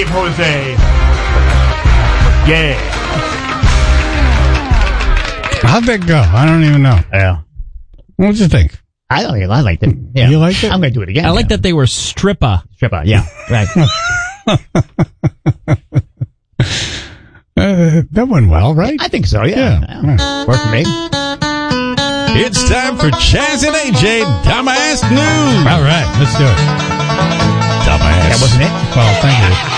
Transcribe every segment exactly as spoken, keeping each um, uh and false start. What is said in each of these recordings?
Dave Jose. Yeah. How'd that go? I don't even know. Yeah. What did you think? I don't. I liked it. Yeah. You liked it? I'm going to do it again. I like yeah. that they were stripper. Stripper, yeah. Right. Uh, that went well, right? I think so, yeah. Yeah. yeah. Worked for me. It's time for Chaz and A J Dumbass News. All right, let's do it. Dumbass. That wasn't it? Well, thank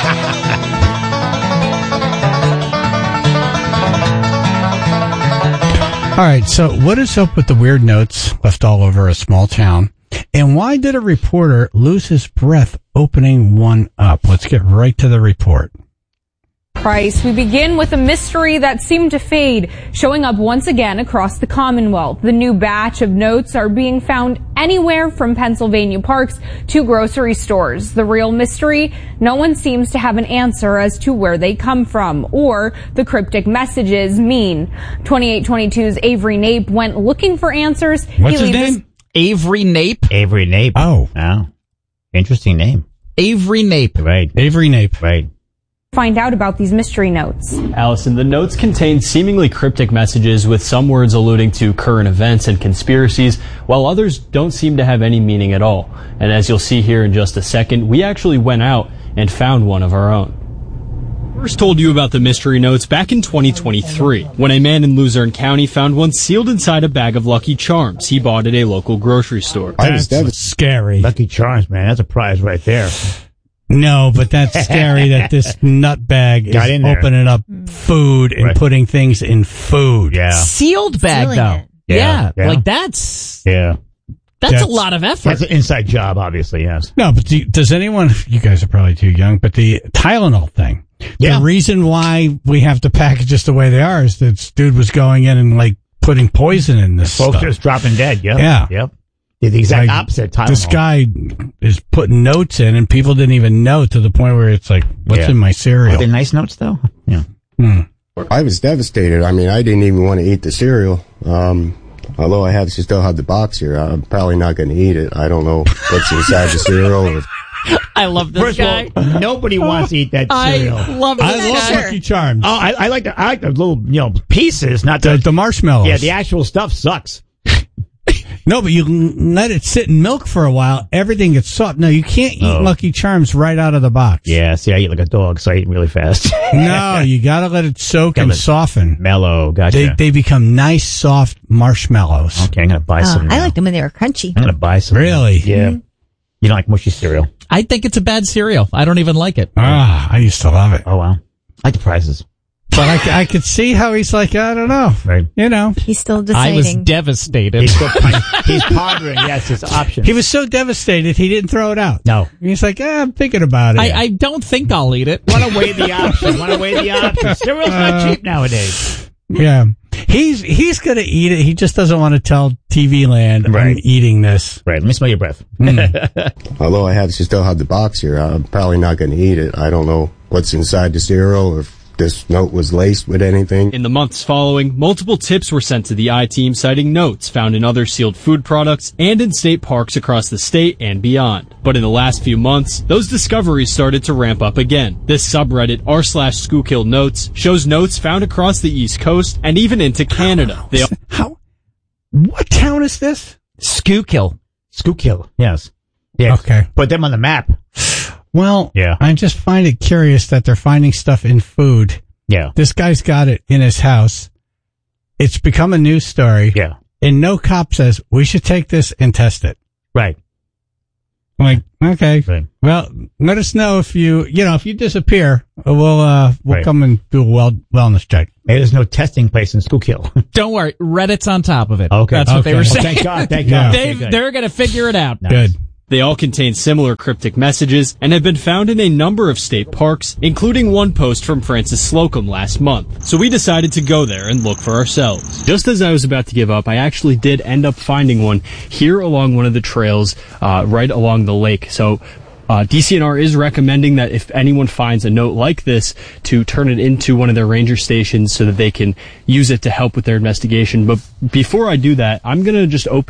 you. All right, so what is up with the weird notes left all over a small town? And why did a reporter lose his breath opening one up? Let's get right to the report. Price. We begin with a mystery that seemed to fade, showing up once again across the Commonwealth. The new batch of notes are being found anywhere from Pennsylvania parks to grocery stores. The real mystery? No one seems to have an answer as to where they come from or the cryptic messages mean. twenty-eight twenty-two's Avery Nape went looking for answers. What's He his leaves- name? Avery Nape. Avery Nape. Oh. Oh. Interesting name. Avery Nape. Right. Avery Nape. Right. Find out about these mystery notes. Allison, the notes contain seemingly cryptic messages with some words alluding to current events and conspiracies, while others don't seem to have any meaning at all. And as you'll see here in just a second, we actually went out and found one of our own. First told you about the mystery notes back in twenty twenty-three, when a man in Luzerne County found one sealed inside a bag of Lucky Charms he bought at a local grocery store. That's scary. Lucky Charms, man. That's a prize right there. No, but that's scary that this nutbag Got is in there. opening up food and Right. putting things in food. Yeah. Sealed bag, Sealing though. it. Yeah, Yeah, yeah. like that's Yeah. that's, That's- a lot of effort. That's an inside job, obviously, yes. No, but do, does anyone, you guys are probably too young, but the Tylenol thing, Yeah. the reason why we have to packages the way they are is that this dude was going in and like putting poison in this Folks stuff. just dropping dead, yep. Yeah. Yep. Did the exact Like, opposite. Tylenol. This guy is putting notes in and people didn't even know to the point where it's like, what's Yeah. in my Are cereal? they nice notes, though? Yeah. Hmm. I was devastated. I mean, I didn't even want to eat the cereal. Um, although I have still have the box here, I'm probably not going to eat it. I don't know what's inside the cereal. Or, I love this First guy. of all, nobody wants to eat that I cereal. love this I guy. love Lucky Charms. Oh, I, I like the I like the little you know pieces, not the, the, the marshmallows. yeah. The actual stuff sucks. No, but you can let it sit in milk for a while. Everything gets soft. No, you can't eat Oh. Lucky Charms right out of the box. Yeah. See, I eat like a dog, so I eat really fast. No, you gotta let it soak and Gotta- soften. Mellow. Gotcha. They they become nice, soft marshmallows. okay, I'm gonna buy Oh, some. I now. liked them when they were crunchy. I'm gonna buy some. Really? Yeah. You don't like mushy cereal? I think it's a bad cereal. I don't even like it. Ah, I used to love it. Oh wow. I like the prizes. But I, I could see how he's like, I don't know. Right. You know, He's still I was deciding. devastated. He's still he's pondering. Yes, it's options. he was so devastated he didn't throw it out. no. He's like, eh, I'm thinking about it. I, I don't think I'll eat it. Want to weigh the options. Want to weigh the options. Cereal's not cheap nowadays. yeah. He's he's gonna eat it. He just doesn't want to tell T V Land Right. I'm eating this. Right. Let me smell your breath. although I have still have the box here, I'm probably not going to eat it. I don't know what's inside the cereal or if this note was laced with anything. In the months following, multiple tips were sent to the I-Team citing notes found in other sealed food products and in state parks across the state and beyond. But in the last few months, those discoveries started to ramp up again. This subreddit r slash Schuylkill Notes shows notes found across the East Coast and even into Canada. They How? What town is this? Schuylkill. Schuylkill. Yes. Yeah. Okay. Put them on the map. Well, Yeah. I just find it curious that they're finding stuff in food. Yeah. This guy's got it in his house. It's become a news story. Yeah. And no cop says, we should take this and test it. Right. I'm like, okay. Right. Well, let us know if you, you know, if you disappear, we'll, uh, we'll Right. come and do a well, wellness check. Maybe there's no testing place in Schuylkill. Don't worry. Reddit's on top of it. Okay. That's what Okay. they were Well, saying. thank God. Thank Yeah. God. They, Okay, good. they're going to figure it out. Nice. Good. They all contain similar cryptic messages and have been found in a number of state parks, including one post from Francis Slocum last month. So we decided to go there and look for ourselves. Just as I was about to give up, I actually did end up finding one here along one of the trails, uh, right along the lake. So Uh, D C N R is recommending that if anyone finds a note like this, to turn it into one of their ranger stations so that they can use it to help with their investigation. But before I do that, I'm going to just open